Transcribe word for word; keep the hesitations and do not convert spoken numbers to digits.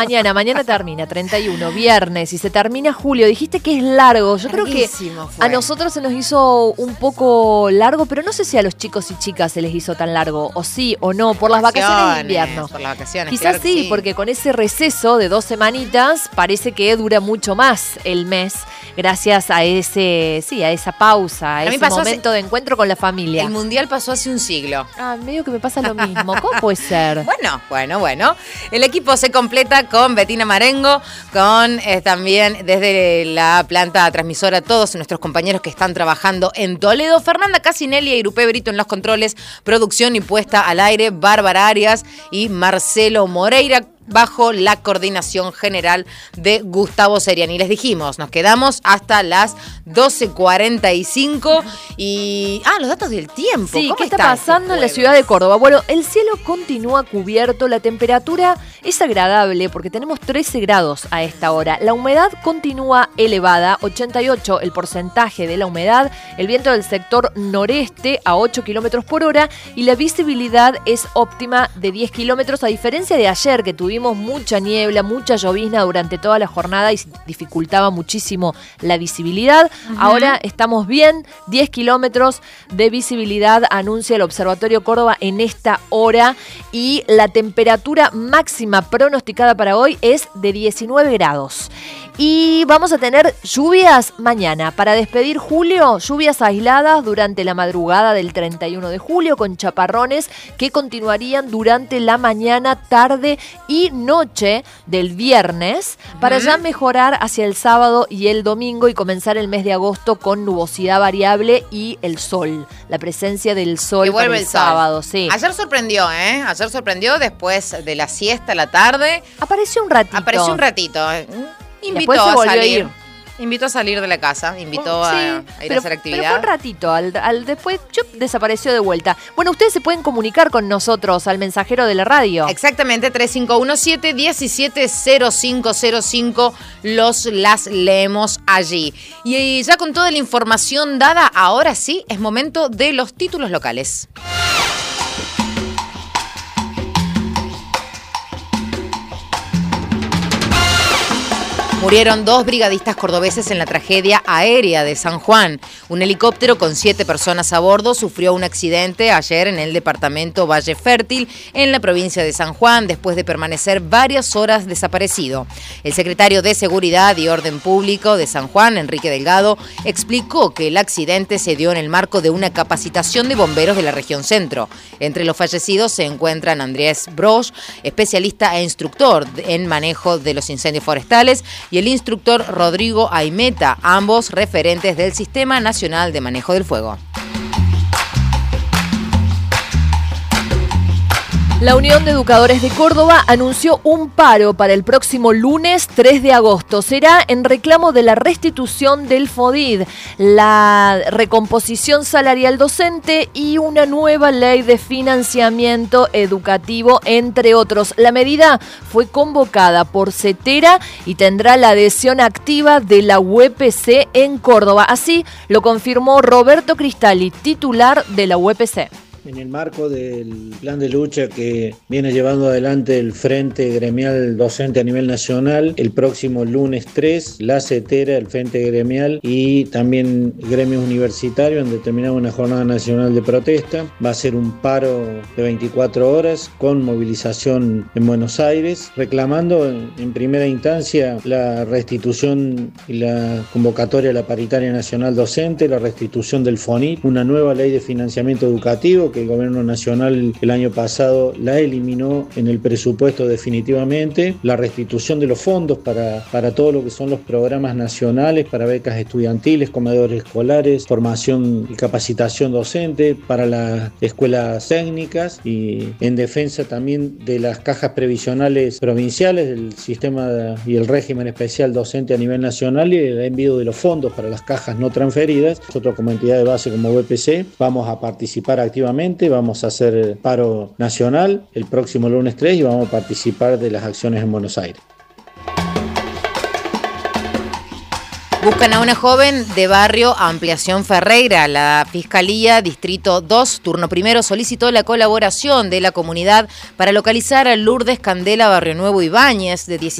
Mañana, mañana termina, treinta y uno, viernes, y se termina julio. Dijiste que es largo. Yo creo que fue. a nosotros se nos hizo un poco largo, pero no sé si a los chicos y chicas se les hizo tan largo, o sí o no, por las vacaciones de invierno. Por las vacaciones, Quizás claro sí, sí, porque con ese receso de dos semanitas parece que dura mucho más el mes, gracias a ese, sí, a esa pausa, a, a ese momento hace... de encuentro con la familia. El mundial pasó hace un siglo. Ah, medio que me pasa lo mismo. ¿Cómo puede ser? Bueno, bueno, bueno. El equipo se completa con Betina Marengo, con eh, también desde la planta transmisora todos nuestros compañeros que están trabajando en Toledo, Fernanda Casinelli y Irupé Brito en los controles, producción y puesta al aire, Bárbara Arias y Marcelo Moreira, bajo la coordinación general de Gustavo Seriani. Les dijimos, nos quedamos hasta las doce cuarenta y cinco y... Ah, los datos del tiempo. Sí, ¿Cómo ¿qué está pasando en la ciudad de Córdoba? Bueno, el cielo continúa cubierto, la temperatura es agradable porque tenemos trece grados a esta hora. La humedad continúa elevada, ochenta y ocho el porcentaje de la humedad, el viento del sector noreste a ocho kilómetros por hora y la visibilidad es óptima de diez kilómetros, a diferencia de ayer que tuvimos mucha niebla, mucha llovizna durante toda la jornada y dificultaba muchísimo la visibilidad. Uh-huh. Ahora estamos bien, diez kilómetros de visibilidad anuncia el Observatorio Córdoba en esta hora y la temperatura máxima pronosticada para hoy es de diecinueve grados. Y vamos a tener lluvias mañana. Para despedir julio, lluvias aisladas durante la madrugada del treinta y uno de julio con chaparrones que continuarían durante la mañana, tarde y noche del viernes para ya mejorar hacia el sábado y el domingo y comenzar el mes de agosto con nubosidad variable y el sol. La presencia del sol que vuelve el, el sábado, sol. sí. Ayer sorprendió, ¿eh? Ayer sorprendió después de la siesta a la tarde. Apareció un ratito. Apareció un ratito. Invitó Después se volvió a salir. A ir. Invitó a salir de la casa, invitó oh, sí, a, a ir pero, a hacer actividad. Pero fue un ratito, al, al después chup, desapareció de vuelta. Bueno, ustedes se pueden comunicar con nosotros al mensajero de la radio. Exactamente, tres cinco uno siete, uno siete cero cinco cero cinco, los las leemos allí. Y ya con toda la información dada, ahora sí es momento de los títulos locales. Murieron dos brigadistas cordobeses en la tragedia aérea de San Juan. Un helicóptero con siete personas a bordo sufrió un accidente ayer en el departamento Valle Fértil, en la provincia de San Juan, después de permanecer varias horas desaparecido. El secretario de Seguridad y Orden Público de San Juan, Enrique Delgado, explicó que el accidente se dio en el marco de una capacitación de bomberos de la región centro. Entre los fallecidos se encuentran Andrés Broch, especialista e instructor en manejo de los incendios forestales, y el instructor Rodrigo Aimeta, ambos referentes del Sistema Nacional de Manejo del Fuego. La Unión de Educadores de Córdoba anunció un paro para el próximo lunes tres de agosto. Será en reclamo de la restitución del FODID, la recomposición salarial docente y una nueva ley de financiamiento educativo, entre otros. La medida fue convocada por CETERA y tendrá la adhesión activa de la U E P C en Córdoba. Así lo confirmó Roberto Cristali, titular de la U E P C. En el marco del plan de lucha que viene llevando adelante el Frente Gremial Docente a nivel nacional, el próximo lunes tres, la CETERA, el Frente Gremial y también gremios universitarios han determinado una jornada nacional de protesta. Va a ser un paro de veinticuatro horas con movilización en Buenos Aires, reclamando en primera instancia la restitución y la convocatoria a la paritaria nacional docente, la restitución del FONIT, una nueva ley de financiamiento educativo que el gobierno nacional el año pasado la eliminó en el presupuesto definitivamente, la restitución de los fondos para, para todo lo que son los programas nacionales, para becas estudiantiles, comedores escolares, formación y capacitación docente, para las escuelas técnicas y en defensa también de las cajas previsionales provinciales, del sistema y el régimen especial docente a nivel nacional y el envío de los fondos para las cajas no transferidas. Nosotros como entidad de base, como U E P C, vamos a participar activamente. Vamos a hacer paro nacional el próximo lunes tres y vamos a participar de las acciones en Buenos Aires. Buscan a una joven de barrio Ampliación Ferreira. La Fiscalía Distrito dos, turno primero, solicitó la colaboración de la comunidad para localizar a Lourdes Candela Barrio Nuevo Ibáñez, de